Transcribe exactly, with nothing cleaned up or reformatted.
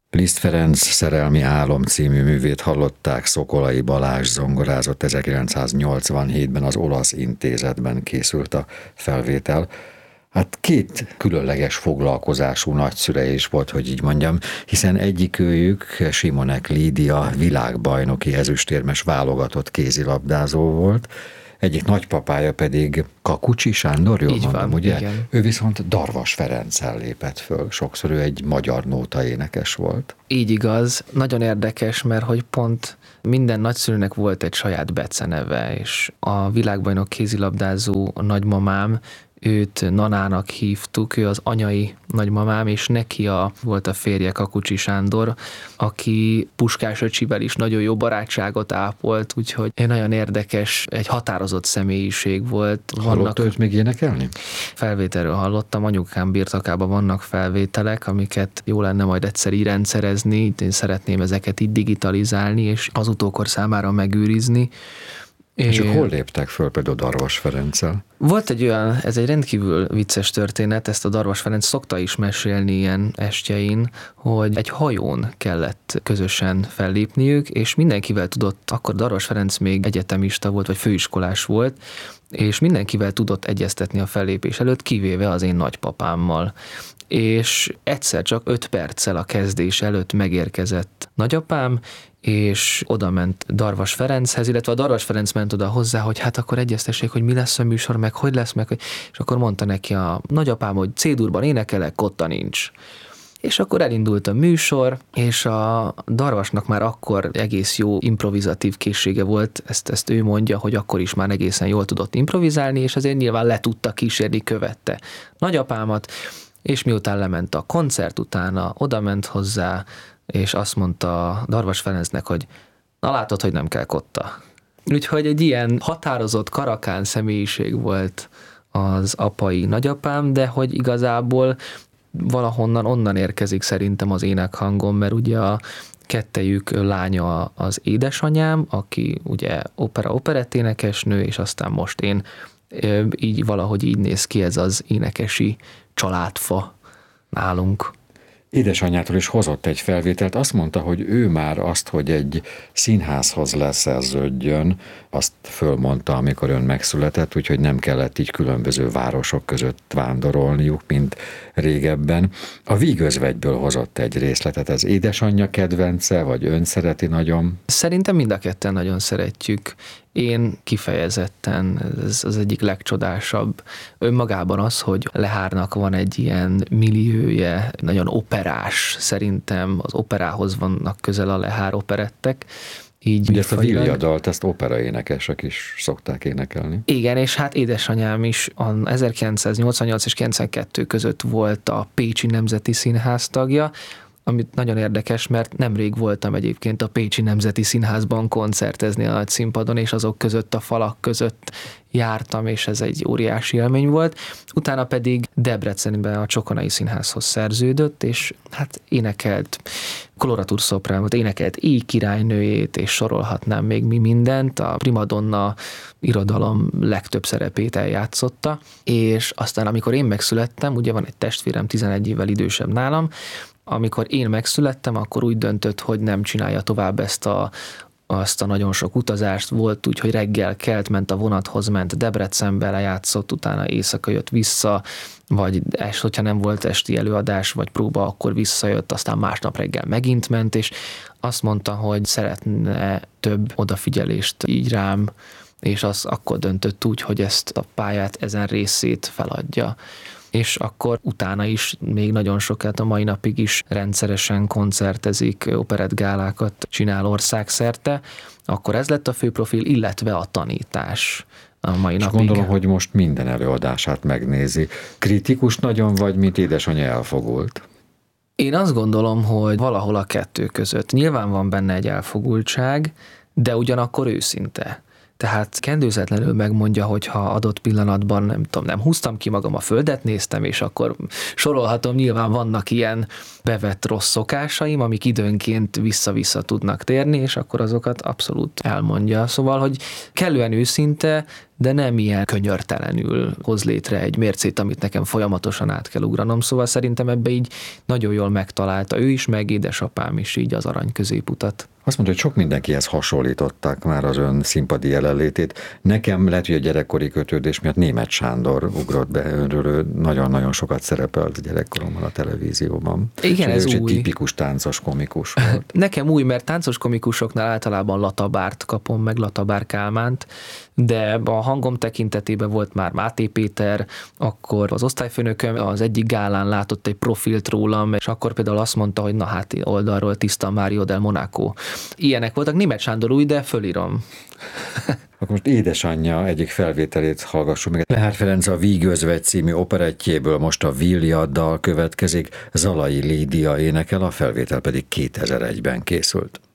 Liszt Ferenc Szerelmi álom című művét hallották, Szokolai Balázs zongorázott, ezerkilencszáznyolcvanhétben az Olasz Intézetben készült a felvétel. Hát két különleges foglalkozású nagyszülei is volt, hogy így mondjam, hiszen egyikőjük, Simonek Lídia világbajnoki ezüstérmes válogatott kézilabdázó volt, egyik nagypapája pedig Kakucsi Sándor, jól így mondom, van, ugye? Igen. Ő viszont Darvas Ferenccel lépett föl, sokszor ő egy magyar nóta énekes volt. Így igaz, nagyon érdekes, mert hogy pont minden nagyszülőnek volt egy saját beceneve, és a világbajnok kézilabdázó nagymamám, őt Nanának hívtuk, ő az anyai nagymamám, és neki a, volt a férje, Kakucsi Sándor, aki Puskás öcsivel is nagyon jó barátságot ápolt, úgyhogy egy nagyon érdekes, egy határozott személyiség volt. Hallotta őt még énekelni? Felvételről hallottam, anyukám birtokában vannak felvételek, amiket jó lenne majd egyszer így rendszerezni, én szeretném ezeket így digitalizálni, és az utókor számára megőrizni. És ők hol léptek föl például Darvas Ferenccel? Volt egy olyan, ez egy rendkívül vicces történet, ezt a Darvas Ferenc szokta is mesélni ilyen estjein, hogy egy hajón kellett közösen fellépniük, és mindenkivel tudott, akkor Darvas Ferenc még egyetemista volt, vagy főiskolás volt, és mindenkivel tudott egyeztetni a fellépés előtt, kivéve az én nagypapámmal. És egyszer csak öt perccel a kezdés előtt megérkezett nagyapám, és oda ment Darvas Ferenchez, illetve a Darvas Ferenc ment oda hozzá, hogy hát akkor egyeztessék, hogy mi lesz a műsor, meg hogy lesz, meg, és akkor mondta neki a nagyapám, hogy C-durban énekelek, kotta nincs. És akkor elindult a műsor, és a Darvasnak már akkor egész jó improvizatív készsége volt, ezt, ezt ő mondja, hogy akkor is már egészen jól tudott improvizálni, és azért nyilván le tudta kísérni, követte nagyapámat, és miután lement a koncert utána, oda ment hozzá, és azt mondta Darvas Ferencnek, hogy na látod, hogy nem kell kotta. Úgyhogy egy ilyen határozott karakán személyiség volt az apai nagyapám, de hogy igazából valahonnan onnan érkezik szerintem az énekhangom, mert ugye a kettejük lánya az édesanyám, aki ugye opera-operetténekesnő, és aztán most én, így valahogy így néz ki ez az énekesi családfa nálunk. Édesanyjától is hozott egy felvételt, azt mondta, hogy ő már azt, hogy egy színházhoz leszerződjön, azt fölmondta, amikor ön megszületett, úgyhogy nem kellett így különböző városok között vándorolniuk, mint régebben. A Vígözvegyből hozott egy részletet, ez édesanyja kedvence, vagy ön szereti nagyon? Szerintem mind a ketten nagyon szeretjük. Én kifejezetten, ez az egyik legcsodásabb önmagában az, hogy Lehárnak van egy ilyen milliója, nagyon operás, szerintem az operához vannak közel a Lehár operettek. Így ugye ezt a Vilja dalt, ezt operaénekesek is szokták énekelni. Igen, és hát édesanyám is a ezerkilencszáznyolcvannyolc és kilencvenkettő között volt a Pécsi Nemzeti Színház tagja, amit nagyon érdekes, mert nemrég voltam egyébként a Pécsi Nemzeti Színházban koncertezni a nagy színpadon, és azok között, a falak között jártam, és ez egy óriási élmény volt. Utána pedig Debrecenben a Csokonai Színházhoz szerződött, és hát énekelt koloratúr szopránot, énekelt Éj királynőjét, és sorolhatnám még mi mindent. A primadonna irodalom legtöbb szerepét eljátszotta, és aztán amikor én megszülettem, ugye van egy testvérem tizenegy évvel idősebb nálam, amikor én megszülettem, akkor úgy döntött, hogy nem csinálja tovább ezt a, azt a nagyon sok utazást. Volt úgy, hogy reggel kelt, ment a vonathoz, ment Debrecenbe, lejátszott, utána éjszaka jött vissza, vagy es, hogyha nem volt esti előadás, vagy próba, akkor visszajött, aztán másnap reggel megint ment, és azt mondta, hogy szeretne több odafigyelést így rám, és az akkor döntött úgy, hogy ezt a pályát, ezen részét feladja. És akkor utána is még nagyon sokat, a mai napig is rendszeresen koncertezik, operettgálákat csinál országszerte, akkor ez lett a fő profil, illetve a tanítás a mai és napig. Gondolom, hogy most minden előadását megnézi. Kritikus nagyon vagy, mint édesanyja elfogult? Én azt gondolom, hogy valahol a kettő között. Nyilván van benne egy elfogultság, de ugyanakkor őszinte. Tehát kendőzetlenül megmondja, hogy ha adott pillanatban, nem tudom, nem húztam ki magam, a földet néztem, és akkor sorolhatom, nyilván vannak ilyen bevett rossz szokásaim, amik időnként vissza-vissza tudnak térni, és akkor azokat abszolút elmondja. Szóval, hogy kellően őszinte, de nem ilyen könyörtelenül hoz létre egy mércét, amit nekem folyamatosan át kell ugranom. Szóval szerintem ebbe így nagyon jól megtalálta ő is, meg édesapám is így az arany középutat. Azt mondta, hogy sok mindenkihez hasonlították már az ön színpadi jelenlétét. Nekem lehet, hogy a gyerekkori kötődés miatt Németh Sándor ugrott be önről, ő nagyon-nagyon sokat szerepelt gyerekkoromban a televízióban. Igen, ez új. Egy új. tipikus táncos komikus volt. Nekem új, mert táncos komikusoknál általában Latabárt kapom, meg Latabár Kálmánt, de a hangom tekintetében volt már Máté Péter, akkor az osztályfőnököm az egyik gálán látott egy profilt rólam, és akkor például azt mondta, hogy na hát oldalról tiszta Mário del Monaco. Ilyenek voltak, Németh Sándor új, de fölírom. Akkor most édesanyja egyik felvételét hallgassuk meg. Lehár Ferenc a Víg özvegy című operettjéből most a Villiaddal következik, Zalai Lídia énekel, a felvétel pedig kétezer egyben készült.